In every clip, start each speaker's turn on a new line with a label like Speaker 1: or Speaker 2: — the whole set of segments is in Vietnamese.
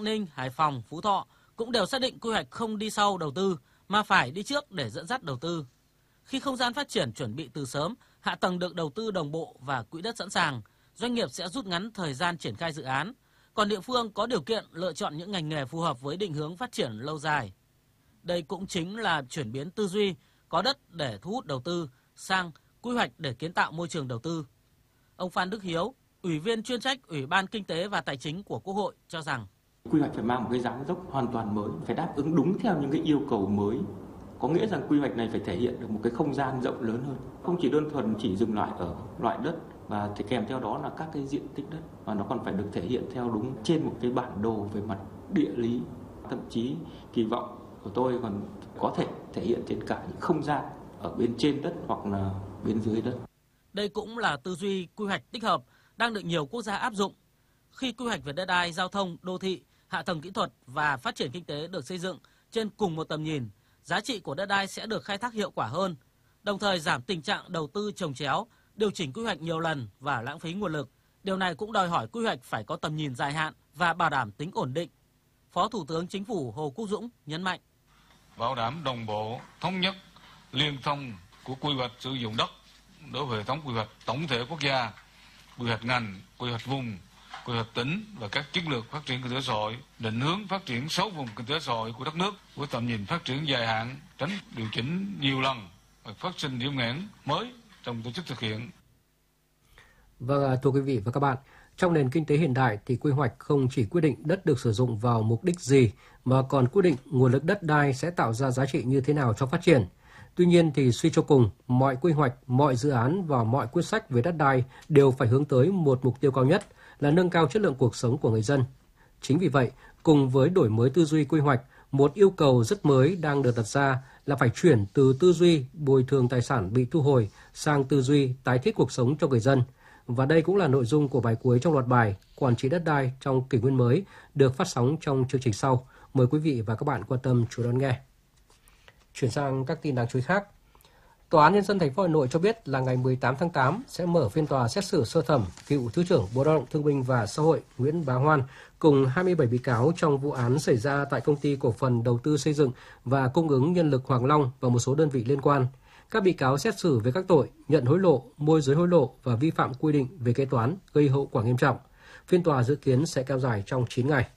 Speaker 1: Ninh, Hải Phòng, Phú Thọ cũng đều xác định quy hoạch không đi sau đầu tư mà phải đi trước để dẫn dắt đầu tư. Khi không gian phát triển chuẩn bị từ sớm, hạ tầng được đầu tư đồng bộ và quỹ đất sẵn sàng, doanh nghiệp sẽ rút ngắn thời gian triển khai dự án. Còn địa phương có điều kiện lựa chọn những ngành nghề phù hợp với định hướng phát triển lâu dài. Đây cũng chính là chuyển biến tư duy có đất để thu hút đầu tư sang quy hoạch để kiến tạo môi trường đầu tư. Ông Phan Đức Hiếu, Ủy viên chuyên trách Ủy ban Kinh tế và Tài chính của Quốc hội cho rằng
Speaker 2: quy hoạch phải mang một cái dáng dấp hoàn toàn mới, phải đáp ứng đúng theo những cái yêu cầu mới. Có nghĩa rằng quy hoạch này phải thể hiện được một cái không gian rộng lớn hơn, không chỉ đơn thuần chỉ dừng lại ở loại đất và thì kèm theo đó là các cái diện tích đất, và nó còn phải được thể hiện theo đúng trên một cái bản đồ về mặt địa lý. Thậm chí kỳ vọng của tôi còn có thể thể hiện trên cả những không gian ở bên trên đất hoặc là bên dưới đất.
Speaker 1: Đây cũng là tư duy quy hoạch tích hợp đang được nhiều quốc gia áp dụng. Khi quy hoạch về đất đai, giao thông, đô thị, hạ tầng kỹ thuật và phát triển kinh tế được xây dựng trên cùng một tầm nhìn, giá trị của đất đai sẽ được khai thác hiệu quả hơn, đồng thời giảm tình trạng đầu tư chồng chéo, điều chỉnh quy hoạch nhiều lần và lãng phí nguồn lực. Điều này cũng đòi hỏi quy hoạch phải có tầm nhìn dài hạn và bảo đảm tính ổn định. Phó Thủ tướng Chính phủ Hồ Quốc Dũng nhấn mạnh.
Speaker 3: Bảo đảm đồng bộ, thống nhất, liên thông của quy hoạch sử dụng đất đối với hệ thống quy hoạch tổng thể quốc gia, quy hoạch ngành, quy hoạch vùng, quy hoạch tỉnh và các chiến lược phát triển kinh tế xã hội, định hướng phát triển 6 vùng kinh tế xã hội của đất nước với tầm nhìn phát triển dài hạn, tránh điều chỉnh nhiều lần và phát sinh điểm nghẽn mới trong tổ chức thực hiện.
Speaker 4: Vâng, thưa quý vị và các bạn, trong nền kinh tế hiện đại thì quy hoạch không chỉ quyết định đất được sử dụng vào mục đích gì mà còn quyết định nguồn lực đất đai sẽ tạo ra giá trị như thế nào cho phát triển. Tuy nhiên thì suy cho cùng, mọi quy hoạch, mọi dự án và mọi quyết sách về đất đai đều phải hướng tới một mục tiêu cao nhất là nâng cao chất lượng cuộc sống của người dân. Chính vì vậy, cùng với đổi mới tư duy quy hoạch, một yêu cầu rất mới đang được đặt ra là phải chuyển từ tư duy bồi thường tài sản bị thu hồi sang tư duy tái thiết cuộc sống cho người dân. Và đây cũng là nội dung của bài cuối trong loạt bài Quản trị đất đai trong kỷ nguyên mới được phát sóng trong chương trình sau. Mời quý vị và các bạn quan tâm chú đón nghe. Chuyển sang các tin đáng chú ý khác. Tòa án Nhân dân thành phố Hà Nội cho biết là ngày 18 tháng 8 sẽ mở phiên tòa xét xử sơ thẩm cựu Thứ trưởng Bộ Lao động Thương binh và Xã hội Nguyễn Bá Hoan cùng 27 bị cáo trong vụ án xảy ra tại Công ty Cổ phần Đầu tư Xây dựng và Cung ứng Nhân lực Hoàng Long và một số đơn vị liên quan. Các bị cáo xét xử về các tội nhận hối lộ, môi giới hối lộ và vi phạm quy định về kế toán gây hậu quả nghiêm trọng. Phiên tòa dự kiến sẽ kéo dài trong 9 ngày.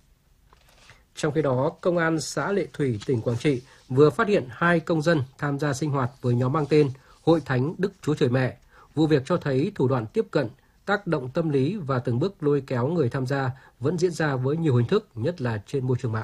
Speaker 4: Trong khi đó, Công an xã Lệ Thủy, tỉnh Quảng Trị vừa phát hiện 2 công dân tham gia sinh hoạt với nhóm mang tên Hội Thánh Đức Chúa Trời Mẹ. Vụ việc cho thấy thủ đoạn tiếp cận, tác động tâm lý và từng bước lôi kéo người tham gia vẫn diễn ra với nhiều hình thức, nhất là trên môi trường mạng.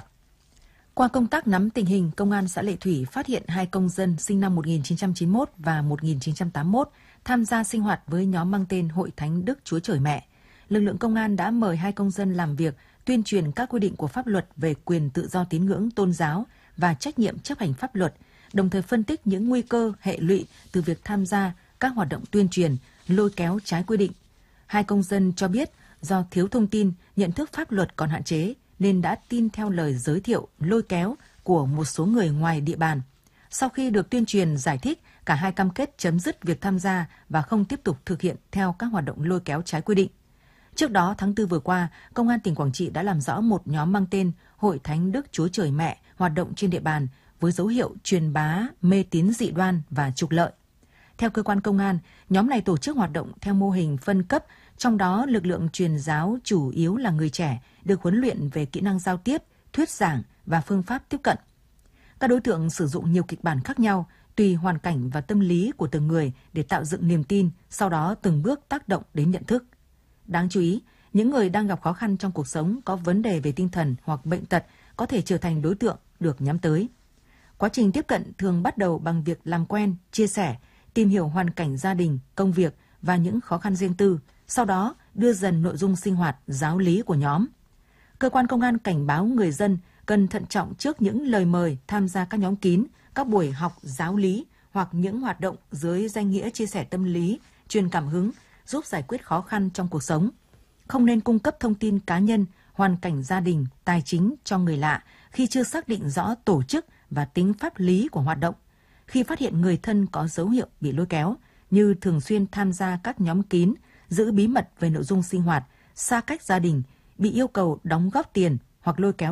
Speaker 5: Qua công tác nắm tình hình, Công an xã Lệ Thủy phát hiện 2 công dân sinh năm 1991 và 1981 tham gia sinh hoạt với nhóm mang tên Hội Thánh Đức Chúa Trời Mẹ. Lực lượng công an đã mời 2 công dân làm việc, tuyên truyền các quy định của pháp luật về quyền tự do tín ngưỡng tôn giáo và trách nhiệm chấp hành pháp luật, đồng thời phân tích những nguy cơ, hệ lụy từ việc tham gia các hoạt động tuyên truyền, lôi kéo trái quy định. 2 công dân cho biết do thiếu thông tin, nhận thức pháp luật còn hạn chế nên đã tin theo lời giới thiệu, lôi kéo của một số người ngoài địa bàn. Sau khi được tuyên truyền giải thích, cả 2 cam kết chấm dứt việc tham gia và không tiếp tục thực hiện theo các hoạt động lôi kéo trái quy định. Trước đó, tháng 4 vừa qua, Công an tỉnh Quảng Trị đã làm rõ một nhóm mang tên Hội Thánh Đức Chúa Trời Mẹ hoạt động trên địa bàn với dấu hiệu truyền bá, mê tín dị đoan và trục lợi. Theo cơ quan công an, nhóm này tổ chức hoạt động theo mô hình phân cấp, trong đó lực lượng truyền giáo chủ yếu là người trẻ, được huấn luyện về kỹ năng giao tiếp, thuyết giảng và phương pháp tiếp cận. Các đối tượng sử dụng nhiều kịch bản khác nhau, tùy hoàn cảnh và tâm lý của từng người để tạo dựng niềm tin, sau đó từng bước tác động đến nhận thức. Đáng chú ý, những người đang gặp khó khăn trong cuộc sống, có vấn đề về tinh thần hoặc bệnh tật có thể trở thành đối tượng được nhắm tới. Quá trình tiếp cận thường bắt đầu bằng việc làm quen, chia sẻ, tìm hiểu hoàn cảnh gia đình, công việc và những khó khăn riêng tư, sau đó đưa dần nội dung sinh hoạt, giáo lý của nhóm. Cơ quan công an cảnh báo người dân cần thận trọng trước những lời mời tham gia các nhóm kín, các buổi học giáo lý hoặc những hoạt động dưới danh nghĩa chia sẻ tâm lý, truyền cảm hứng, giúp giải quyết khó khăn trong cuộc sống. Không nên cung cấp thông tin cá nhân, hoàn cảnh gia đình, tài chính cho người lạ khi chưa xác định rõ tổ chức và tính pháp lý của hoạt động. Khi phát hiện người thân có dấu hiệu bị lôi kéo, như thường xuyên tham gia các nhóm kín, giữ bí mật về nội dung sinh hoạt, xa cách gia đình, bị yêu cầu đóng góp tiền hoặc lôi kéo